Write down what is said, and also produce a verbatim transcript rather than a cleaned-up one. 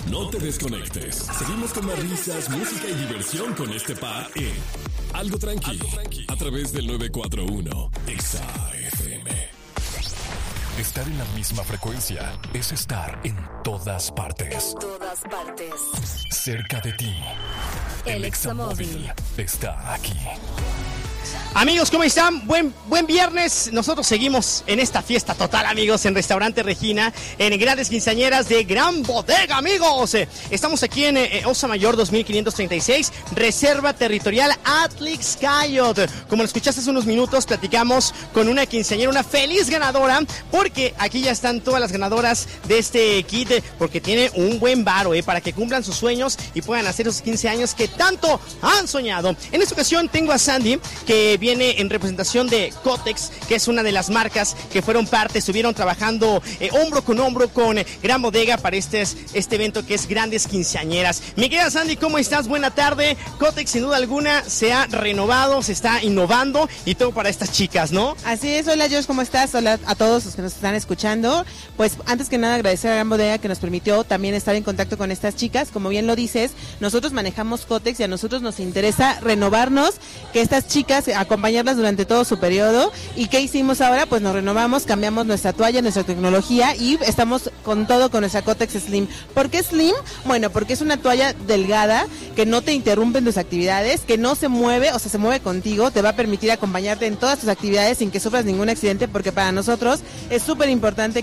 No te desconectes. Seguimos con más risas, música y diversión con este par en Algo Tranqui, Algo tranqui. A través del nueve cuatro uno Exa F M. Estar en la misma frecuencia es estar en todas partes. En todas partes. Cerca de ti. El Examóvil está aquí. Amigos, ¿cómo están? Buen, buen viernes. Nosotros seguimos en esta fiesta total, amigos, en Restaurante Regina, en Grandes Quinceañeras de Gran Bodega, amigos. Eh, estamos aquí en eh, Osa Mayor dos mil quinientos treinta y seis, Reserva Territorial Atlixcayot. Como lo escuchaste hace unos minutos, platicamos con una quinceañera, una feliz ganadora, porque aquí ya están todas las ganadoras de este kit, porque tiene un buen varo, eh, para que cumplan sus sueños y puedan hacer esos quince años que tanto han soñado. En esta ocasión tengo a Sandy, que viene en representación de Cotex, que es una de las marcas que fueron parte, estuvieron trabajando eh, hombro con hombro con eh, Gran Bodega para este, este evento que es Grandes Quinceañeras. Mi querida Sandy, ¿cómo estás? Buena tarde. Cotex, sin duda alguna, se ha renovado, se está innovando y todo para estas chicas, ¿no? Así es. Hola, Josh, ¿cómo estás? Hola a todos los que nos están escuchando. Pues antes que nada agradecer a Gran Bodega que nos permitió también estar en contacto con estas chicas. Como bien lo dices, nosotros manejamos Cotex y a nosotros nos interesa renovarnos, que estas chicas acompañarlas durante todo su periodo. ¿Y qué hicimos ahora? Pues nos renovamos, cambiamos nuestra toalla, nuestra tecnología y estamos con todo con nuestra Cotex Slim. ¿Por qué Slim? Bueno, porque es una toalla delgada que no te interrumpe en tus actividades, que no se mueve, o sea, se mueve contigo, te va a permitir acompañarte en todas tus actividades sin que sufras ningún accidente, porque para nosotros es súper importante